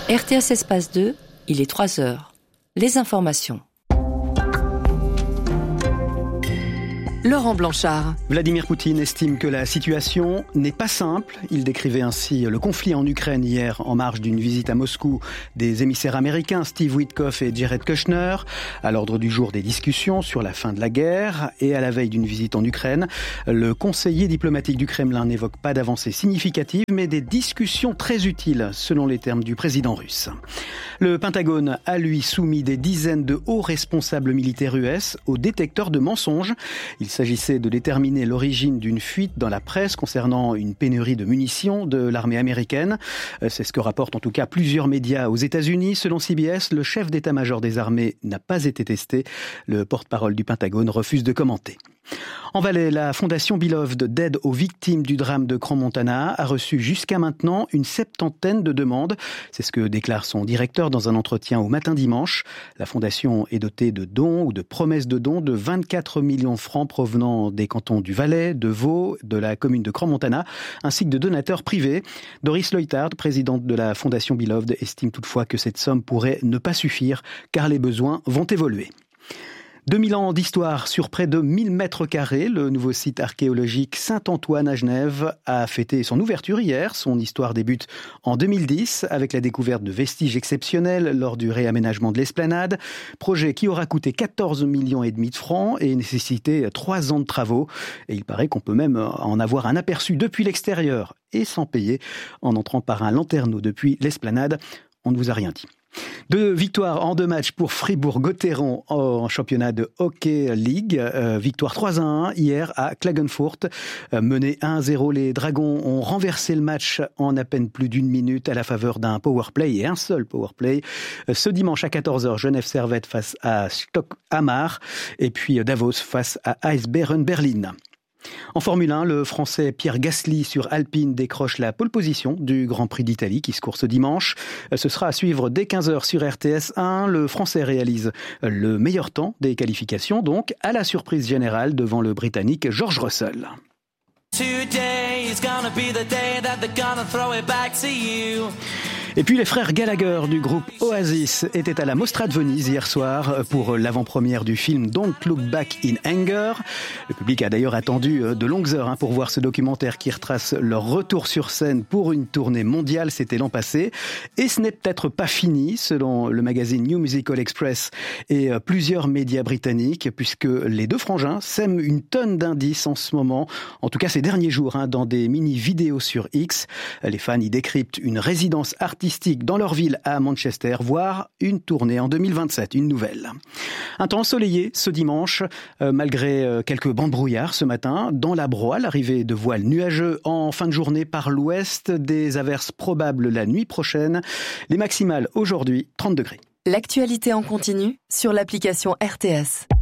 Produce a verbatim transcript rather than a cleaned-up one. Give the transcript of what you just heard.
R T S Espace deux, il est trois heures. Les informations. Laurent Blanchard. Vladimir Poutine estime que la situation n'est pas simple. Il décrivait ainsi le conflit en Ukraine hier en marge d'une visite à Moscou des émissaires américains Steve Witkoff et Jared Kushner. À l'ordre du jour des discussions sur la fin de la guerre et à la veille d'une visite en Ukraine, le conseiller diplomatique du Kremlin n'évoque pas d'avancées significatives mais des discussions très utiles selon les termes du président russe. Le Pentagone a lui soumis des dizaines de hauts responsables militaires U S au détecteur de mensonges. Il s'agissait de déterminer l'origine d'une fuite dans la presse concernant une pénurie de munitions de l'armée américaine. C'est ce que rapportent en tout cas plusieurs médias aux États-Unis. Selon C B S, le chef d'état-major des armées n'a pas été testé. Le porte-parole du Pentagone refuse de commenter. En Valais, la fondation Beloved d'aide aux victimes du drame de Crans-Montana a reçu jusqu'à maintenant une septantaine de demandes. C'est ce que déclare son directeur dans un entretien au Matin Dimanche. La fondation est dotée de dons ou de promesses de dons de vingt-quatre millions de francs provenant des cantons du Valais, de Vaud, de la commune de Crans-Montana, ainsi que de donateurs privés. Doris Leuthard, présidente de la fondation Beloved, estime toutefois que cette somme pourrait ne pas suffire car les besoins vont évoluer. deux mille ans d'histoire sur près de mille mètres carrés. Le nouveau site archéologique Saint-Antoine à Genève a fêté son ouverture hier. Son histoire débute en deux mille dix avec la découverte de vestiges exceptionnels lors du réaménagement de l'esplanade. Projet qui aura coûté quatorze millions et demi de francs et nécessité trois ans de travaux. Et il paraît qu'on peut même en avoir un aperçu depuis l'extérieur et sans payer en entrant par un lanterneau depuis l'esplanade. On ne vous a rien dit. Deux victoires en deux matchs pour Fribourg-Gotteron en championnat de Hockey League. Euh, victoire trois à un hier à Klagenfurt. Euh, menés un à zéro, les Dragons ont renversé le match en à peine plus d'une minute à la faveur d'un powerplay et un seul powerplay. Euh, ce dimanche à quatorze heures, Genève Servette face à Stock Hamar et puis Davos face à Eisbären Berlin. En Formule un, le Français Pierre Gasly sur Alpine décroche la pole position du Grand Prix d'Italie qui se court ce dimanche. Ce sera à suivre dès quinze heures sur R T S un. Le Français réalise le meilleur temps des qualifications, donc à la surprise générale devant le Britannique George Russell. Et puis les frères Gallagher du groupe Oasis étaient à la Mostra de Venise hier soir pour l'avant-première du film Don't Look Back in Anger. Le public a d'ailleurs attendu de longues heures pour voir ce documentaire qui retrace leur retour sur scène pour une tournée mondiale, c'était l'an passé. Et ce n'est peut-être pas fini, selon le magazine New Musical Express et plusieurs médias britanniques, puisque les deux frangins sèment une tonne d'indices en ce moment, en tout cas ces derniers jours, hein, dans des mini-vidéos sur X. Les fans y décryptent une résidence artistique dans leur ville à Manchester, voire une tournée en deux mille vingt-sept, une nouvelle. Un temps ensoleillé ce dimanche, euh, malgré euh, quelques bancs de brouillard ce matin. Dans la Broye, l'arrivée de voiles nuageux en fin de journée par l'ouest, des averses probables la nuit prochaine. Les maximales aujourd'hui, trente degrés. L'actualité en continu sur l'application R T S.